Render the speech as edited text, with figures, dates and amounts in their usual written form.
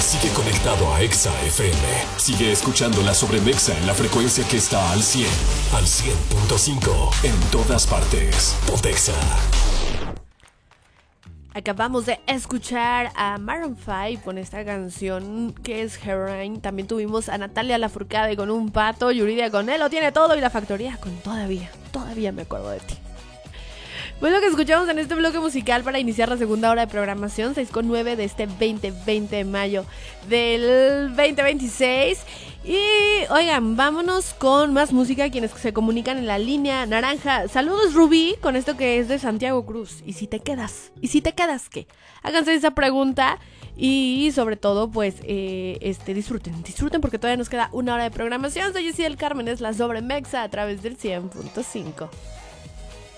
Sigue conectado a Exa FM. Sigue escuchando la Sobremexa en la frecuencia que está al 100, al 100.5, en todas partes. Pontexa. Acabamos de escuchar a Maroon 5 con esta canción que es Heroin. También tuvimos a Natalia Lafourcade con Un Pato, Yuridia con Él lo Tiene Todo y La Factoría con Todavía me acuerdo de ti. Pues lo que escuchamos en este bloque musical para iniciar la segunda hora de programación, 6:09 de este 20 de mayo del 2026. Y oigan, vámonos con más música, quienes se comunican en la línea naranja. Saludos, Rubí, con esto que es de Santiago Cruz. ¿Y si te quedas? ¿Qué? Háganse esa pregunta y sobre todo, pues, disfruten porque todavía nos queda una hora de programación. Soy Jessy del Carmen, es la Sobremexa a través del 100.5.